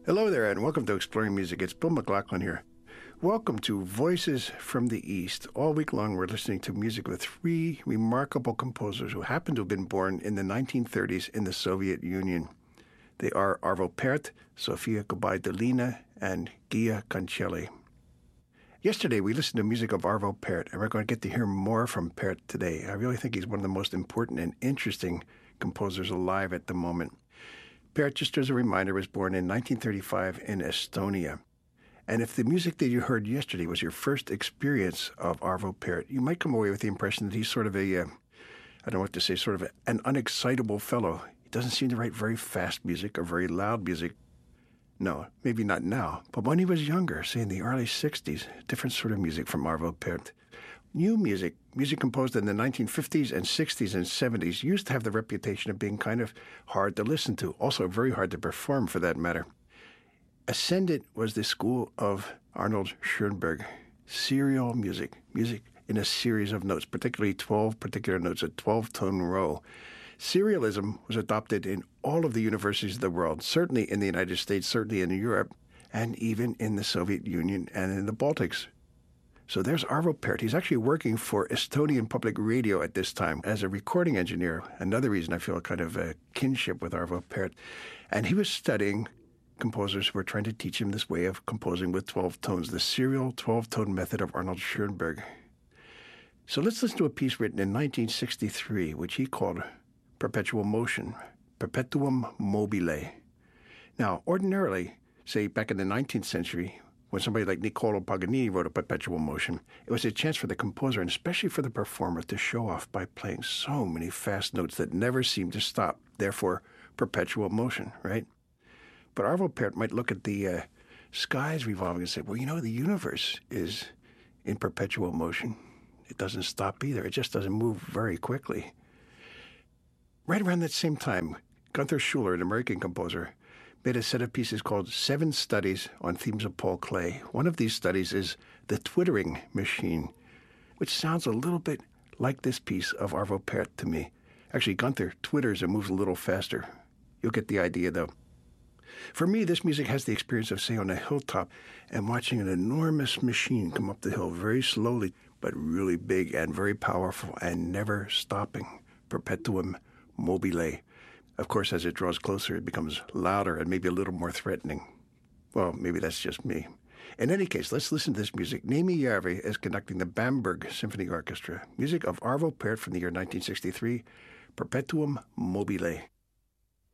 Hello there, and welcome to Exploring Music. It's Bill McLaughlin here. Welcome to Voices from the East. All week long, we're listening to music with three remarkable composers who happen to have been born in the 1930s in the Soviet Union. They are Arvo Pärt, Sofia Gubaidulina, and Gia Cancelli. Yesterday, we listened to music of Arvo Pärt, and we're going to get to hear more from Pärt today. I really think he's one of the most important and interesting composers alive at the moment. Pärt, just as a reminder, was born in 1935 in Estonia. And if the music that you heard yesterday was your first experience of Arvo Pärt, you might come away with the impression that he's sort of I don't know what to say, sort of an unexcitable fellow. He doesn't seem to write very fast music or very loud music. No, maybe not now, but when he was younger, say in the early 60s, different sort of music from Arvo Pärt. New music composed in the 1950s and 60s and 70s, used to have the reputation of being kind of hard to listen to, also very hard to perform for that matter. Ascendant was the school of Arnold Schoenberg. Serial music in a series of notes, particularly 12 particular notes, a 12-tone row. Serialism was adopted in all of the universities of the world, certainly in the United States, certainly in Europe, and even in the Soviet Union and in the Baltics. So there's Arvo Pärt. He's actually working for Estonian Public Radio at this time as a recording engineer. Another reason I feel a kind of a kinship with Arvo Pärt. And he was studying composers who were trying to teach him this way of composing with 12 tones, the serial 12-tone method of Arnold Schoenberg. So let's listen to a piece written in 1963, which he called Perpetual Motion, Perpetuum Mobile. Now, ordinarily, say back in the 19th century, when somebody like Niccolò Paganini wrote a perpetual motion, it was a chance for the composer, and especially for the performer, to show off by playing so many fast notes that never seem to stop. Therefore, perpetual motion, right? But Arvo Pärt might look at the skies revolving and say, well, you know, the universe is in perpetual motion. It doesn't stop either. It just doesn't move very quickly. Right around that same time, Gunther Schuller, an American composer, made a set of pieces called 7 Studies on Themes of Paul Klee. One of these studies is The Twittering Machine, which sounds a little bit like this piece of Arvo Pärt to me. Actually, Gunther twitters and moves a little faster. You'll get the idea, though. For me, this music has the experience of, say, on a hilltop and watching an enormous machine come up the hill very slowly, but really big and very powerful and never stopping. Perpetuum mobile. Of course, as it draws closer, it becomes louder and maybe a little more threatening. Well, maybe that's just me. In any case, let's listen to this music. Neeme Järvi is conducting the Bamberg Symphony Orchestra. Music of Arvo Pärt from the year 1963, Perpetuum mobile.